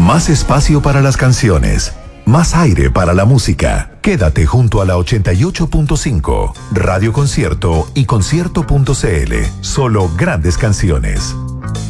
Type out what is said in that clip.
Más espacio para las canciones. Más aire para la música. Quédate junto a la 88.5, Radio Concierto y concierto.cl. Solo grandes canciones.